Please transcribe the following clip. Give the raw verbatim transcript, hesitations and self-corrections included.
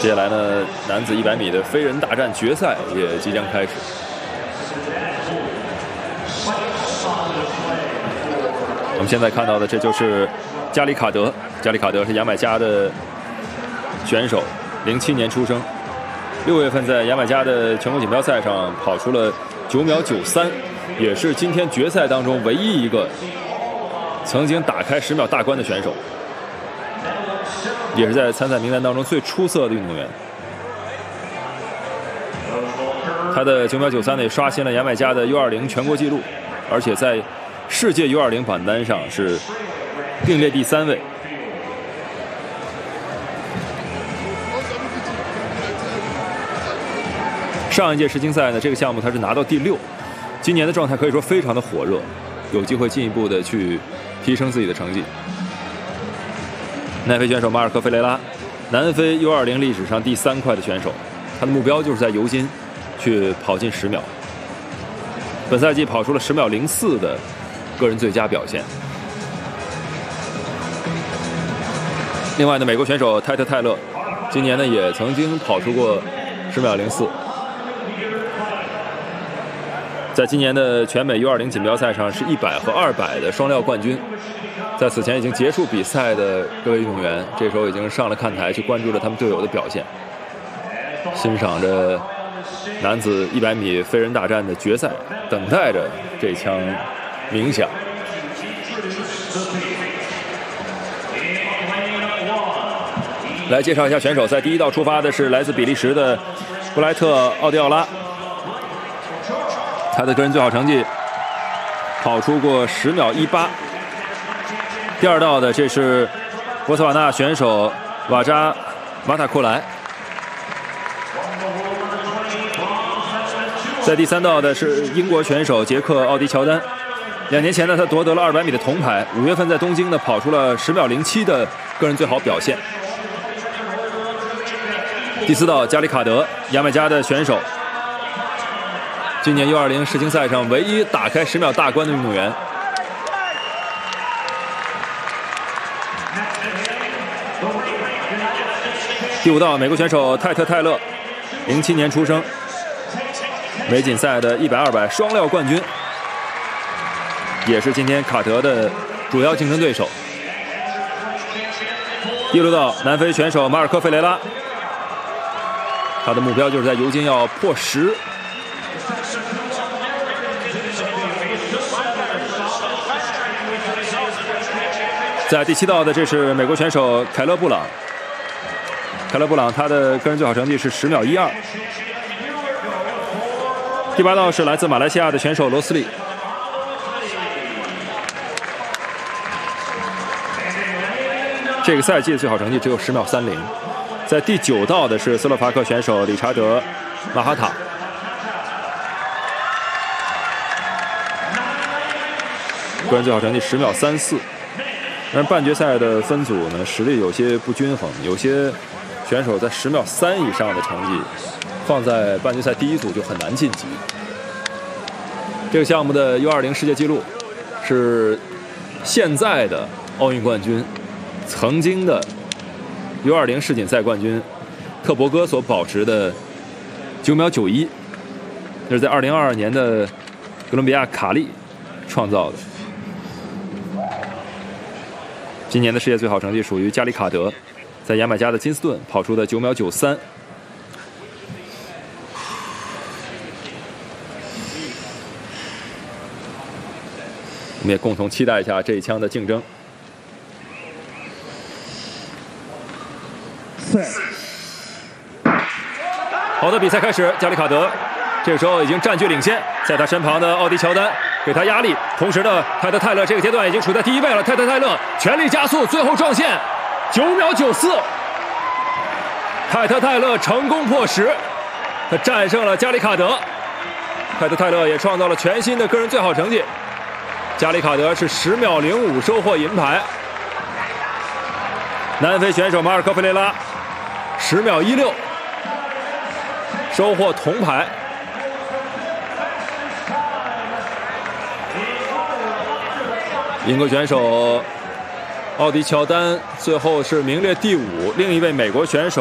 接下来呢，男子一百米的飞人大战决赛也即将开始。我们现在看到的，这就是加里卡德。加里卡德是牙买加的选手，零七年出生，六月份在牙买加的全国锦标赛上跑出了九秒九三，也是今天决赛当中唯一一个曾经打开十秒大关的选手。 也是在参赛名单当中最出色的运动员。他的九秒九三呢，也刷新了牙买加的 U 二零全国纪录，而且在世界 U 二零榜单上是并列第三位。上一届世青赛呢，这个项目他是拿到第六，今年的状态可以说非常的火热，有机会进一步的去提升自己的成绩。 奈飞选手马尔科·费雷拉，南非 U 二零历史上第三快的选手，他的目标就是在尤金去跑进十秒。本赛季跑出了十秒零四的个人最佳表现。另外呢，美国选手泰特·泰勒，今年呢也曾经跑出过十秒零四，在今年的全美 U 二零锦标赛上是一百和二百的双料冠军。 在此前已经结束比赛的各位运动员，这时候已经上了看台去关注着他们队友的表现，欣赏着男子一百米飞人大战的决赛，等待着这枪鸣响。来介绍一下选手，在第一道出发的是来自比利时的布莱特·奥迪奥拉，他的个人最好成绩跑出过十秒一八。 第二道的这是博茨瓦纳选手瓦扎马塔库莱，在第三道的是英国选手杰克奥迪乔丹。两年前呢，他夺得了二百米的铜牌，五月份在东京呢跑出了十秒零七的个人最好表现。第四道加里卡德，牙买加的选手，今年 U 二零世青赛上唯一打开十秒大关的运动员。 第五道，美国选手泰特·泰勒，零七年出生，美锦赛的一百、二百双料冠军，也是今天卡德的主要竞争对手。第六道，南非选手马尔科·费雷拉，他的目标就是在尤金要破十。在第七道的，这是美国选手凯勒·布朗。 凯勒·布朗，他的个人最好成绩是十秒一二。第八道是来自马来西亚的选手罗斯利，这个赛季的最好成绩只有十秒三零。在第九道的是斯洛伐克选手理查德·马哈塔，个人最好成绩十秒三四。但是半决赛的分组呢，实力有些不均衡，有些 选手在十秒三以上的成绩，放在半决赛第一组就很难晋级。这个项目的 U 二零世界纪录是现在的奥运冠军，曾经的 U 二零世锦赛冠军特伯戈所保持的九秒九一，这是在二零二二年的哥伦比亚卡利创造的。今年的世界最好成绩属于加里卡德， 在牙买加的金斯顿跑出的九秒九三，我们也共同期待一下这一枪的竞争。好的，比赛开始，加里卡德这个时候已经占据领先，在他身旁的奥迪乔丹给他压力，同时呢，泰特·泰勒这个阶段已经处在第一位了。泰特·泰勒全力加速，最后撞线。 九秒九四，泰特·泰勒成功破十，他战胜了加里卡德。泰特·泰勒也创造了全新的个人最好成绩。加里卡德是十秒零五收获银牌。南非选手马尔科·费雷拉十秒一六收获铜牌。英国选手奥迪乔丹最后是名列第五，另一位美国选手